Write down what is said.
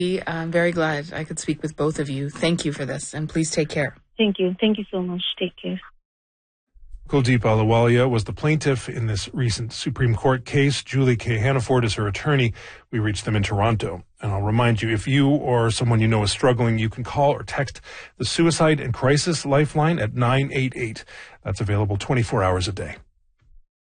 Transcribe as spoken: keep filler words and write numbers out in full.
I'm very glad I could speak with both of you. Thank you for this, and please take care. Thank you. Thank you so much. Take care. Kuldeep Ahluwalia was the plaintiff in this recent Supreme Court case. Julie K. Hannaford is her attorney. We reached them in Toronto. And I'll remind you, if you or someone you know is struggling, you can call or text the Suicide and Crisis Lifeline at nine eight eight. That's available twenty-four hours a day.